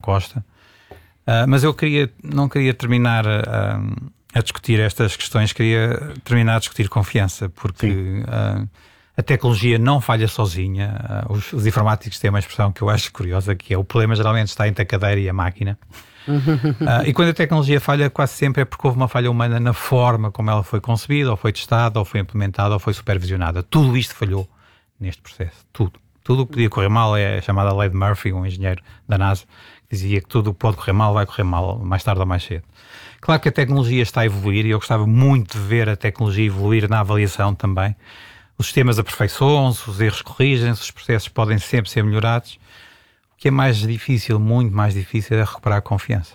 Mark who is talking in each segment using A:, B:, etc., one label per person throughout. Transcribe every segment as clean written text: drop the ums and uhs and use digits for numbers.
A: Costa. Mas eu não queria terminar a discutir estas questões, queria terminar a discutir confiança, porque a tecnologia não falha sozinha. Os informáticos têm uma expressão que eu acho curiosa, que é: o problema geralmente está entre a cadeira e a máquina. E quando a tecnologia falha, quase sempre é porque houve uma falha humana na forma como ela foi concebida, ou foi testada, ou foi implementada, ou foi supervisionada. Tudo isto falhou neste processo. Tudo o que podia correr mal é a chamada lei de Murphy, um engenheiro da NASA, que dizia que tudo o que pode correr mal vai correr mal, mais tarde ou mais cedo. Claro que a tecnologia está a evoluir, e eu gostava muito de ver a tecnologia evoluir na avaliação também. Os sistemas aperfeiçoam-se, os erros corrigem-se, os processos podem sempre ser melhorados. O que é mais difícil, muito mais difícil, é recuperar a confiança.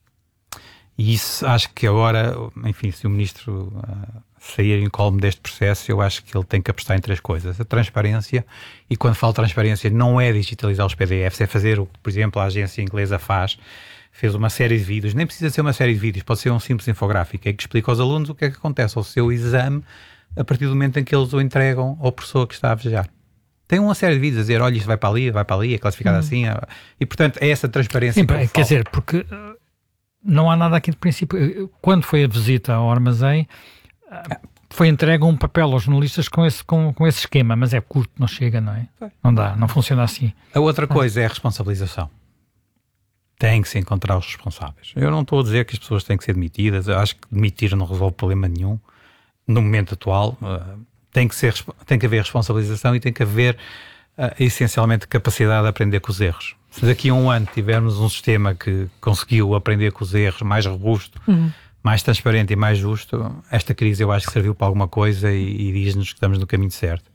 A: E isso, acho que agora, enfim, se o Ministro sair incólume deste processo, eu acho que ele tem que apostar em 3 coisas. A transparência, e quando falo transparência não é digitalizar os PDFs, é fazer o que, por exemplo, a agência inglesa fez uma série de vídeos, nem precisa ser uma série de vídeos, pode ser um simples infográfico, que explica aos alunos o que é que acontece ao seu exame a partir do momento em que eles o entregam ao professor que está a vigiar. Tem uma série de vídeos a dizer: olha, isto vai para ali, é classificado assim, e portanto é essa transparência.
B: Sim, quer dizer, porque não há nada aqui de princípio. Quando foi a visita ao armazém, foi entregue um papel aos jornalistas com esse esquema, mas é curto, não chega, não é? Não dá, não funciona assim.
A: A outra coisa é a responsabilização. Tem que se encontrar os responsáveis. Eu não estou a dizer que as pessoas têm que ser demitidas, eu acho que demitir não resolve problema nenhum. No momento atual, tem que haver responsabilização, e tem que haver essencialmente capacidade de aprender com os erros. Se daqui a um ano tivermos um sistema que conseguiu aprender com os erros, mais robusto, mais transparente e mais justo, esta crise eu acho que serviu para alguma coisa e diz-nos que estamos no caminho certo.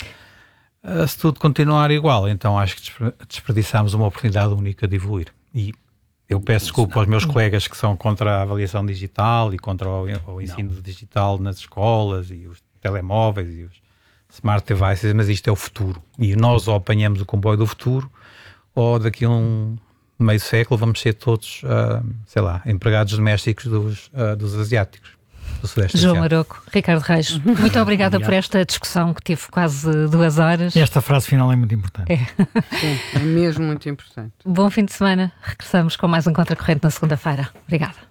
A: Se tudo continuar igual, então acho que desperdiçamos uma oportunidade única de evoluir. E eu peço desculpa aos meus colegas que são contra a avaliação digital e contra o ensino digital nas escolas, e os telemóveis e os smart devices, mas isto é o futuro. E nós ou apanhamos o comboio do futuro, ou daqui a meio século vamos ser todos, empregados domésticos dos asiáticos.
C: João Maroco, Ricardo Reis, muito obrigada por esta discussão que teve quase 2 horas.
B: Esta frase final é muito importante.
D: Sim, é mesmo muito importante.
C: Bom fim de semana. Regressamos com mais um Contracorrente na segunda-feira. Obrigada.